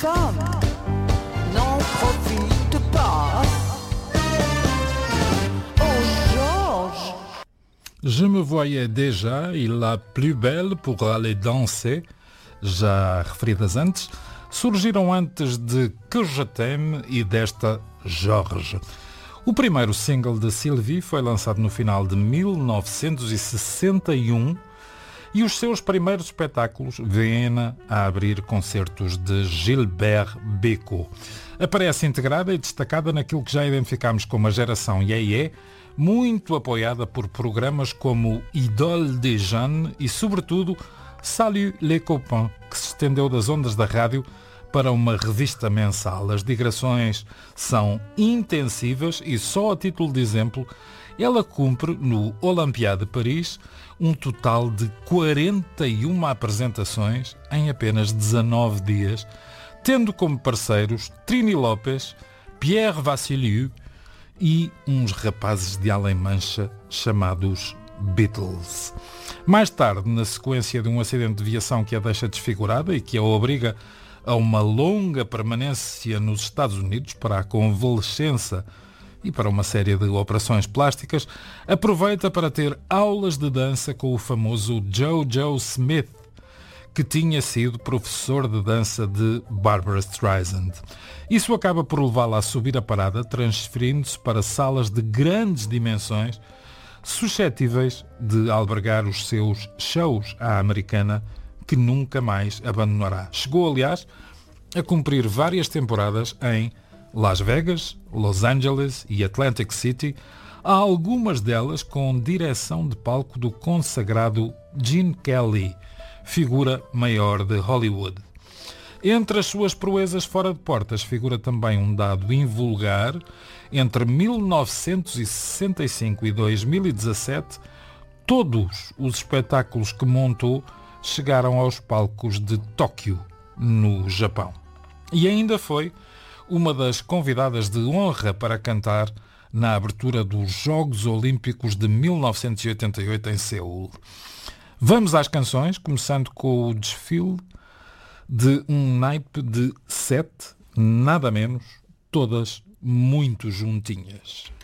personne n'en profite pas. Oh Georges, Je me voyais déjà et la plus belle pour aller danser, já referidas antes, surgiram antes de Que Je T'aime e desta Jorge. O primeiro single de Sylvie foi lançado no final de 1961 e os seus primeiros espetáculos vêem-na a abrir concertos de Gilbert Bécaud. Aparece integrada e destacada naquilo que já identificámos como a geração Yeye, muito apoiada por programas como Idole des Jeunes e, sobretudo, Salut les copains, que se estendeu das ondas da rádio para uma revista mensal. As digressões são intensivas e, só a título de exemplo, ela cumpre no Olympia de Paris um total de 41 apresentações em apenas 19 dias, tendo como parceiros Trini Lopes, Pierre Vassiliou e uns rapazes de Além-Mancha chamados Beatles. Mais tarde, na sequência de um acidente de viação que a deixa desfigurada e que a obriga a uma longa permanência nos Estados Unidos para a convalescença e para uma série de operações plásticas, aproveita para ter aulas de dança com o famoso Jojo Smith, que tinha sido professor de dança de Barbra Streisand. Isso acaba por levá-la a subir a parada, transferindo-se para salas de grandes dimensões, suscetíveis de albergar os seus shows à americana, que nunca mais abandonará. Chegou, aliás, a cumprir várias temporadas em Las Vegas, Los Angeles e Atlantic City, há algumas delas com direção de palco do consagrado Gene Kelly, figura maior de Hollywood. Entre as suas proezas fora de portas figura também um dado invulgar. Entre 1965 e 2017, todos os espetáculos que montou chegaram aos palcos de Tóquio, no Japão. E ainda foi uma das convidadas de honra para cantar na abertura dos Jogos Olímpicos de 1988 em Seul. Vamos às canções, começando com o desfile de um naipe de 7, nada menos, todas muito juntinhas.